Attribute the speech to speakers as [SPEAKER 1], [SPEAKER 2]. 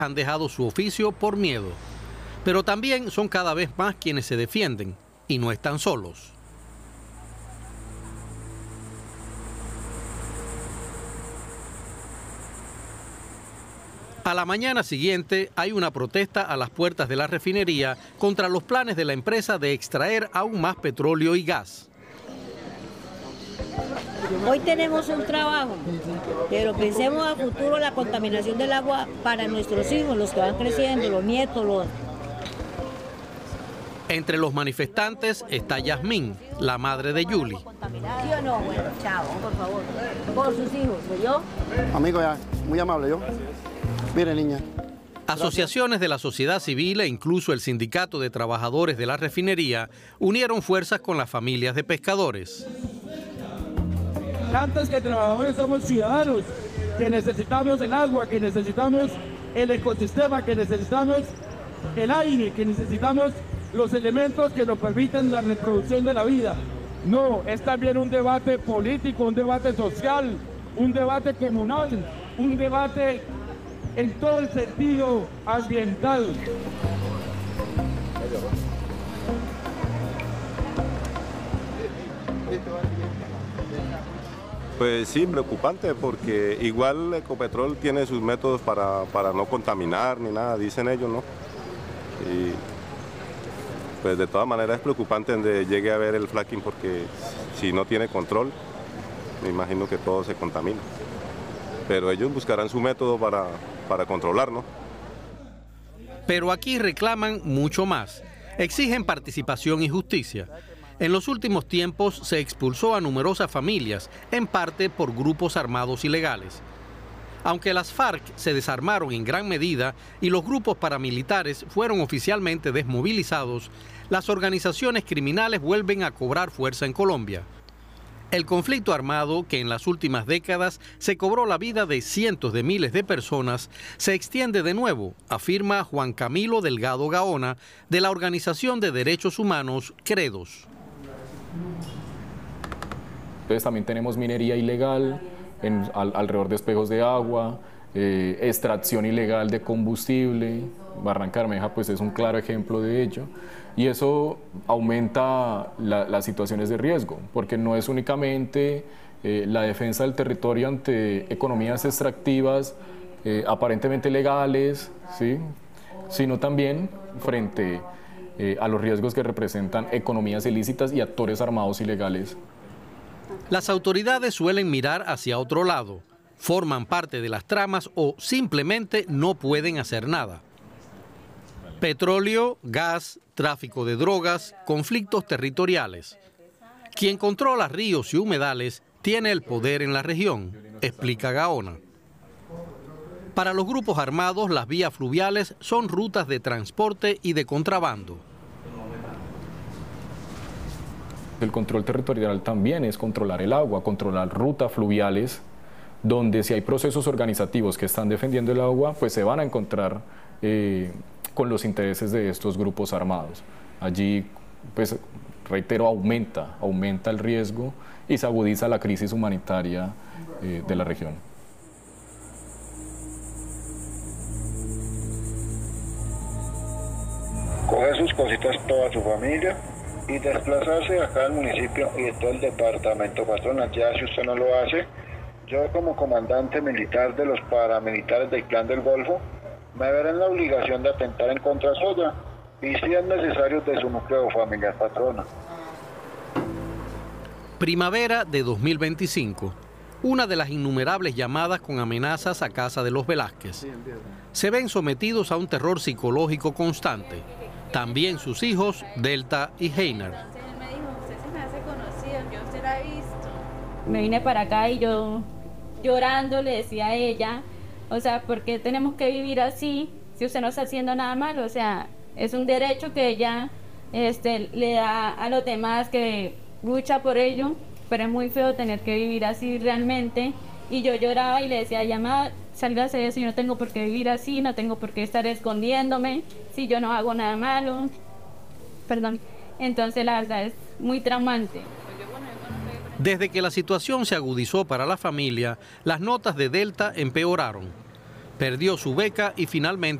[SPEAKER 1] han dejado su oficio por miedo. Pero también son cada vez más quienes se defienden y no están solos. A la mañana siguiente hay una protesta a las puertas de la refinería contra los planes de la empresa de extraer aún más petróleo y gas.
[SPEAKER 2] Hoy tenemos un trabajo, pero pensemos a futuro la contaminación del agua para nuestros hijos, los que van creciendo, los nietos.
[SPEAKER 1] Entre los manifestantes está Yasmín, la madre de Yuli.
[SPEAKER 2] ¿Sí o no? Bueno, chao, por favor. Por sus hijos, ¿yo?
[SPEAKER 3] Amigo, ya, muy amable, yo. Mire, niña.
[SPEAKER 1] Asociaciones de la sociedad civil e incluso el Sindicato de Trabajadores de la Refinería unieron fuerzas con las familias de pescadores.
[SPEAKER 4] Antes que trabajadores somos ciudadanos, que necesitamos el agua, que necesitamos el ecosistema, que necesitamos el aire, que necesitamos los elementos que nos permiten la reproducción de la vida. No, es también un debate político, un debate social, un debate comunal, un debate en todo el sentido ambiental.
[SPEAKER 5] Pues sí, preocupante, porque igual Ecopetrol tiene sus métodos para no contaminar ni nada, dicen ellos, ¿no? Y pues de todas maneras es preocupante donde llegue a ver el fracking, porque si no tiene control, me imagino que todo se contamina. Pero ellos buscarán su método para controlar, ¿no?
[SPEAKER 1] Pero aquí reclaman mucho más. Exigen participación y justicia. En los últimos tiempos se expulsó a numerosas familias, en parte por grupos armados ilegales. Aunque las FARC se desarmaron en gran medida y los grupos paramilitares fueron oficialmente desmovilizados, las organizaciones criminales vuelven a cobrar fuerza en Colombia. El conflicto armado, que en las últimas décadas se cobró la vida de cientos de miles de personas, se extiende de nuevo, afirma Juan Camilo Delgado Gaona, de la Organización de Derechos Humanos Credos.
[SPEAKER 6] Entonces también tenemos minería ilegal alrededor de espejos de agua, extracción ilegal de combustible. Barranca Bermeja pues es un claro ejemplo de ello, y eso aumenta las situaciones de riesgo, porque no es únicamente la defensa del territorio ante economías extractivas aparentemente legales, ¿sí?, sino también frente a los riesgos que representan economías ilícitas y actores armados ilegales.
[SPEAKER 1] Las autoridades suelen mirar hacia otro lado, forman parte de las tramas o simplemente no pueden hacer nada. Petróleo, gas, tráfico de drogas, conflictos territoriales. Quien controla ríos y humedales tiene el poder en la región, explica Gaona. Para los grupos armados, las vías fluviales son rutas de transporte y de contrabando.
[SPEAKER 6] El control territorial también es controlar el agua, controlar rutas fluviales, donde si hay procesos organizativos que están defendiendo el agua, pues se van a encontrar con los intereses de estos grupos armados. Allí, pues, reitero, aumenta el riesgo y se agudiza la crisis humanitaria de la región.
[SPEAKER 7] Coge sus cositas toda su familia y desplazarse acá al municipio y de todo el departamento, patrona. Ya si usted no lo hace, yo como comandante militar de los paramilitares del Clan del Golfo, me veré en la obligación de atentar en contra suya y si es necesario de su núcleo familiar, patrona.
[SPEAKER 1] Primavera de 2025. Una de las innumerables llamadas con amenazas a casa de los Velázquez. Se ven sometidos a un terror psicológico constante. También sus hijos, Delta y Heiner.
[SPEAKER 8] Él me dijo, usted se me hace conocido, yo usted la he visto.
[SPEAKER 9] Me vine para acá y yo llorando le decía a ella, o sea, ¿por qué tenemos que vivir así si usted no está haciendo nada malo? O sea, es un derecho que ella le da a los demás, que lucha por ello, pero es muy feo tener que vivir así realmente. Y yo lloraba y le decía a ella, mamá, sálgase de eso, yo no tengo por qué vivir así, no tengo por qué estar escondiéndome si yo no hago nada malo. Perdón. Entonces la verdad es muy traumante.
[SPEAKER 1] Desde que la situación se agudizó para la familia, las notas de Delta empeoraron. Perdió su beca y finalmente